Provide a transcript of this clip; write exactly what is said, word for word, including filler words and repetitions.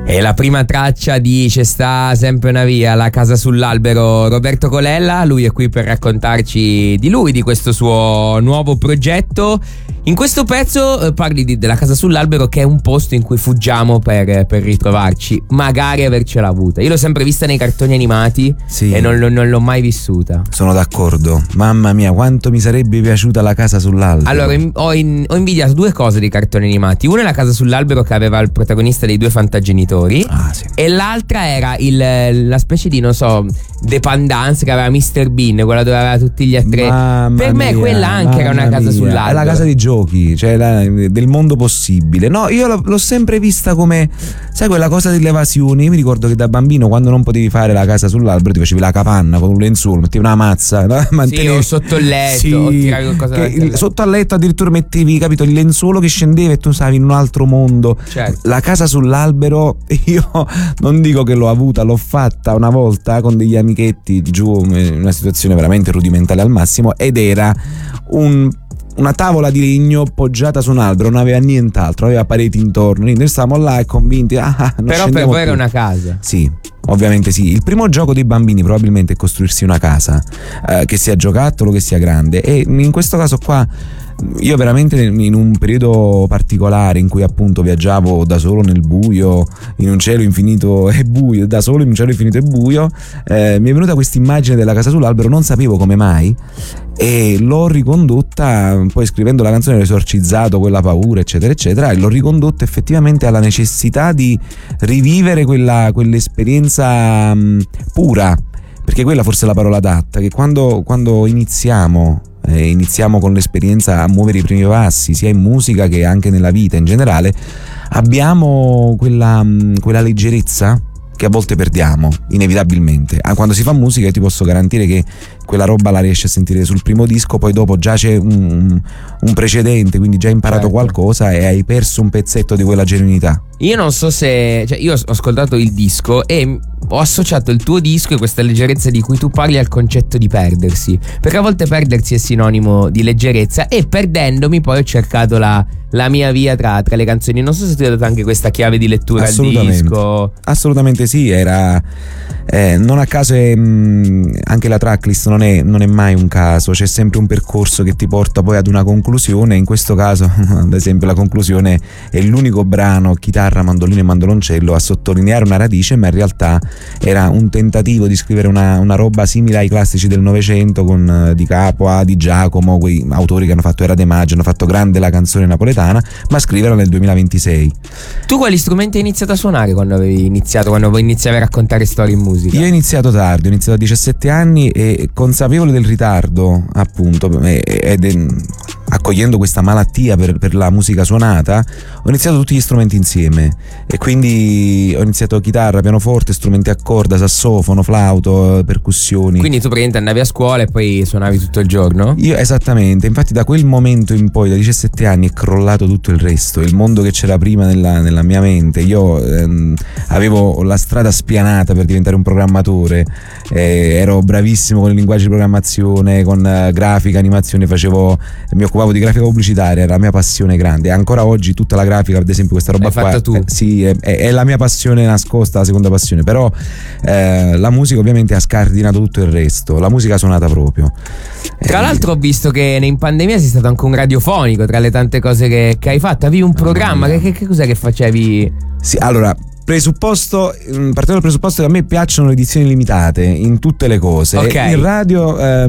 E la prima traccia di C'è sta sempre una via, La casa sull'albero, Roberto Colella. Lui è qui per raccontarci di lui, di questo suo nuovo progetto. In questo pezzo eh, parli di, della casa sull'albero, che è un posto in cui fuggiamo per, per ritrovarci, magari avercela avuta. Io l'ho sempre vista nei cartoni animati, sì, e non, non l'ho mai vissuta. Sono d'accordo. Mamma mia, quanto mi sarebbe piaciuta la casa sull'albero. Allora, in, ho, in, ho invidiato due cose dei cartoni animati. Una è la casa sull'albero, che aveva il protagonista dei due fantagenitori. Ah, sì. E l'altra era il, la specie di, non so, dependance che aveva mister Bean, quella dove aveva tutti gli attrezzi. Mamma per me mia, quella anche era una casa mia. sull'albero. È la casa di giochi, cioè la, del mondo possibile. No, io l'ho, l'ho sempre vista come, sai, quella cosa delle evasioni. Io mi ricordo che da bambino, quando non potevi fare la casa sull'albero, ti facevi la capanna con un lenzuolo, mettevi una mazza, no? Mantenevi... Sì, o sotto il letto, sì, o tiravi qualcosa che il, sotto al letto addirittura mettevi, capito, il lenzuolo che scendeva e tu stavi in un altro mondo. Certo. La casa sull'albero, io non dico che l'ho avuta, l'ho fatta una volta con degli amichetti giù in una situazione veramente rudimentale al massimo, ed era un una tavola di legno poggiata su un albero, non aveva nient'altro, aveva pareti intorno. Noi stavamo là e convinti, ah, non però per voi era una casa. Sì, ovviamente sì. Il primo gioco dei bambini probabilmente è costruirsi una casa, eh, che sia giocattolo, che sia grande. E in questo caso qua io veramente, in un periodo particolare in cui appunto viaggiavo da solo nel buio, in un cielo infinito e buio, da solo in un cielo infinito e buio, eh, mi è venuta questa immagine della casa sull'albero, non sapevo come mai, e l'ho ricondotta, poi scrivendo la canzone ho esorcizzato quella paura, eccetera eccetera, e l'ho ricondotta effettivamente alla necessità di rivivere quella, quell'esperienza mh, pura, perché quella forse è la parola adatta, che quando, quando iniziamo eh, iniziamo con l'esperienza a muovere i primi passi, sia in musica che anche nella vita in generale, abbiamo quella, mh, quella leggerezza che a volte perdiamo inevitabilmente. Ah, quando si fa musica io ti posso garantire che quella roba la riesci a sentire sul primo disco, poi dopo già c'è un, un precedente, quindi già hai imparato certo. qualcosa e hai perso un pezzetto di quella genuinità. Io non so se, cioè io ho ascoltato il disco e ho associato il tuo disco e questa leggerezza di cui tu parli al concetto di perdersi, perché a volte perdersi è sinonimo di leggerezza, e perdendomi poi ho cercato la, la mia via tra, tra le canzoni. Non so se tu hai dato anche questa chiave di lettura al disco. Assolutamente sì, era eh, non a caso è, mh, anche la tracklist non è, non è mai un caso, c'è sempre un percorso che ti porta poi ad una conclusione. In questo caso ad esempio la conclusione è l'unico brano, chitarra, mandolino e mandoloncello, a sottolineare una radice, ma in realtà era un tentativo di scrivere una, una roba simile ai classici del Novecento, con uh, Di Capua, Di Giacomo, quei autori che hanno fatto Era de Maggio, hanno fatto grande la canzone napoletana, ma scriverla nel duemilaventisei. Tu quali strumenti hai iniziato a suonare quando avevi iniziato, quando iniziavi a raccontare storie in musica? Io ho iniziato tardi, ho iniziato a diciassette anni e consapevole del ritardo appunto ed è, accogliendo questa malattia per, per la musica suonata, ho iniziato tutti gli strumenti insieme, e quindi ho iniziato chitarra, pianoforte, strumenti a corda, sassofono, flauto, percussioni. Quindi tu praticamente andavi a scuola e poi suonavi tutto il giorno? Io esattamente, infatti da quel momento in poi, da diciassette anni, è crollato tutto il resto, il mondo che c'era prima nella, nella mia mente. Io ehm, avevo la strada spianata per diventare un programmatore, eh, ero bravissimo con il linguaggio di programmazione, con eh, grafica, animazione, facevo, mi occupavo di grafica pubblicitaria, era la mia passione grande. Ancora oggi tutta la grafica, ad esempio questa roba L'hai qua, fatta tu? Eh, sì, è, è la mia passione nascosta, la seconda passione, però eh, la musica ovviamente ha scardinato tutto il resto, la musica suonata proprio. Tra eh, l'altro ho visto che in pandemia sei stato anche un radiofonico, tra le tante cose che, che hai fatto, avevi un programma, che, che, che cos'è che facevi? Sì, allora, presupposto, partendo dal presupposto che a me piacciono le edizioni limitate in tutte le cose. Okay. In radio eh,